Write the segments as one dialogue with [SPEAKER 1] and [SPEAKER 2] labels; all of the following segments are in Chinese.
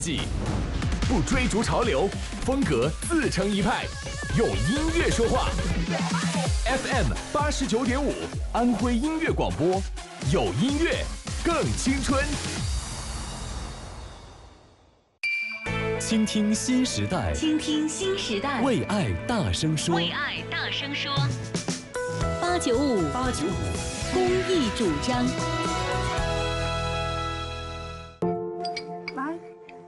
[SPEAKER 1] 记，不追逐潮流，风格自成一派，用音乐说话。FM 89.5，安徽音乐广播，有音乐更青春。倾听新时代，
[SPEAKER 2] 倾听新时代，
[SPEAKER 1] 为爱大声说，
[SPEAKER 2] 为爱大声说。895公益主张。
[SPEAKER 3] 来，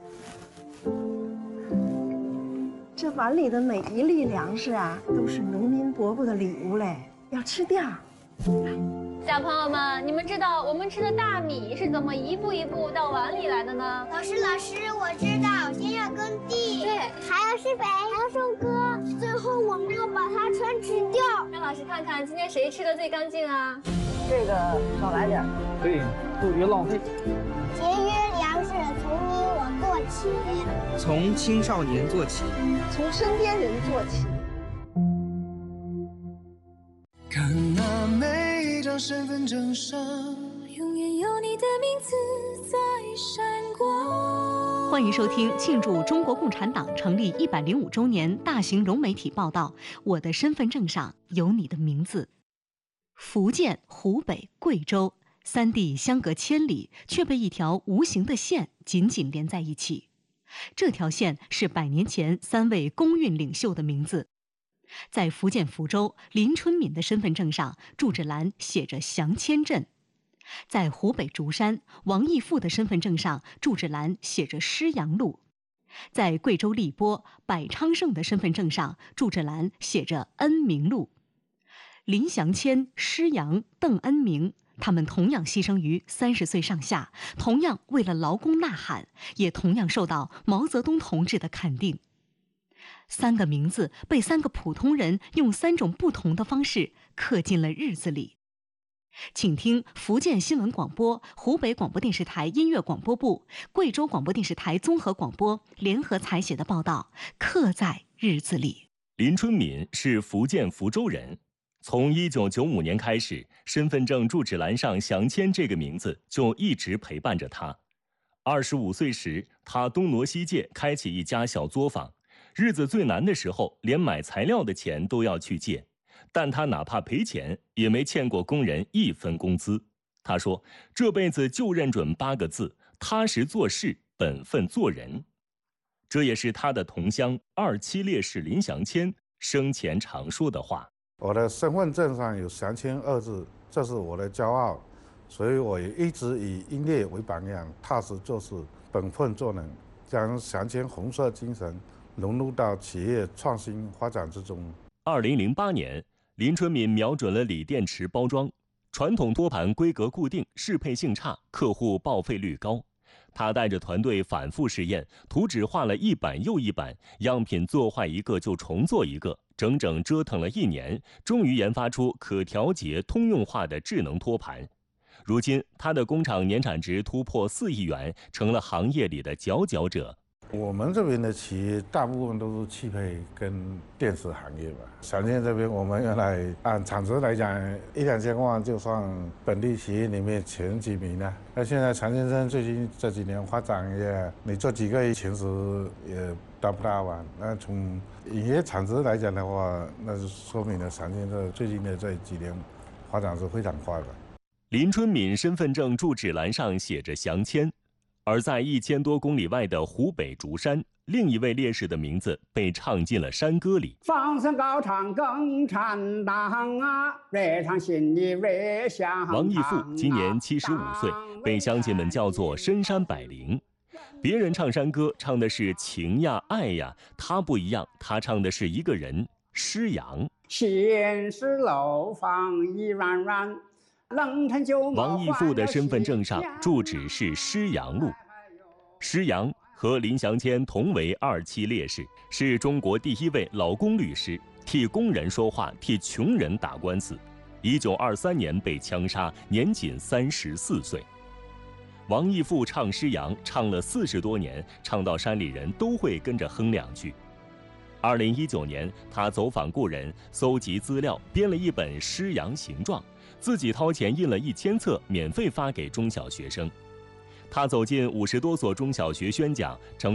[SPEAKER 3] 这碗里的每一粒粮食啊，都是农民伯伯的礼物嘞，要吃掉。
[SPEAKER 4] 小朋友们，你们知道我们吃的大米是怎么一步一步到碗里来的呢？
[SPEAKER 5] 老师，我知道，先要耕地，
[SPEAKER 4] 对，
[SPEAKER 5] 还要施肥，还要收割，最后我们要把它全吃掉。
[SPEAKER 4] 让老师看看今天谁吃的最干净啊？
[SPEAKER 3] 这个少来点，
[SPEAKER 6] 对，杜绝浪费。
[SPEAKER 5] 节约粮食从你我做起，
[SPEAKER 6] 从青少年做起，
[SPEAKER 3] 从身边人做起。
[SPEAKER 7] 看那每张身份证上，
[SPEAKER 2] 永远有你的名字在闪光。
[SPEAKER 8] 欢迎收听庆祝中国共产党成立105周年大型融媒体报道《我的身份证上有你的名字》。福建、湖北、贵州三地相隔千里，却被一条无形的线紧紧连在一起。这条线是100年前3位工运领袖的名字。在福建福州，林春敏的身份证上住址栏写着祥谦镇；在湖北竹山，王义富的身份证上住址栏写着施阳路；在贵州荔波，柏昌盛的身份证上住址栏写着恩明路。林祥谦、施阳、邓恩明，他们同样牺牲于30岁上下，同样为了劳工呐喊，也同样受到毛泽东同志的肯定。3个名字被3个普通人用3种不同的方式刻进了日子里。请听福建新闻广播、湖北广播电视台音乐广播部、贵州广播电视台综合广播联合采写的报道《刻在日子里》。
[SPEAKER 1] 林春敏是福建福州人，从1995年开始，身份证住址栏上祥谦这个名字就一直陪伴着他。25岁时，他东挪西借，开起一家小作坊。日子最难的时候，连买材料的钱都要去借，但他哪怕赔钱，也没欠过工人1分工资。他说，这辈子就认准8个字：踏实做事，本分做人。这也是他的同乡27烈士林祥谦生前常说的话。
[SPEAKER 9] 我的身份证上有祥谦2字，这是我的骄傲，所以我也一直以音乐为榜样，踏实做事，本分做人，将祥谦红色精神融入到企业创新发展之中。
[SPEAKER 1] 2008年，林春敏瞄准了锂电池包装，传统托盘规格固定，适配性差，客户报废率高。他带着团队反复试验，图纸画了1版又1版，样品做坏一个就重做一个，整整折腾了1年，终于研发出可调节、通用化的智能托盘。如今，他的工厂年产值突破4亿元，成了行业里的佼佼者。
[SPEAKER 9] 我们这边的企业大部分都是汽配跟电子行业吧。祥谦这边，我们原来按产值来讲，1-2千万就算本地企业里面前几名了。那现在祥先生最近这几年发展也，你做几个月前10也达不到吧？那从营业产值来讲的话，那就说明了祥先生最近的这几年发展是非常快的。
[SPEAKER 1] 林春敏身份证住址栏上写着祥谦。而在1000多公里外的湖北竹山，另一位烈士的名字被唱进了山歌里。
[SPEAKER 6] 放声高唱共产党啊，热唱心里热香。
[SPEAKER 1] 王义富今年75岁，被乡亲们叫做深山百灵。别人唱山歌唱的是情呀爱呀，他不一样，他唱的是一个人施阳。
[SPEAKER 6] 现实楼房一软软，冷成就
[SPEAKER 1] 王义富的身份证上住址是施阳路。施阳和林祥谦同为27烈士，是中国第1位劳工律师，替工人说话，替穷人打官司。1923年被枪杀，年仅34岁。王义富唱施阳唱了40多年，唱到山里人都会跟着哼2句。2019年，他走访故人，搜集资料，编了一本《施阳形状》，自己掏钱印了1000册，免费发给中小学生。 他走进50多所中小学宣讲，成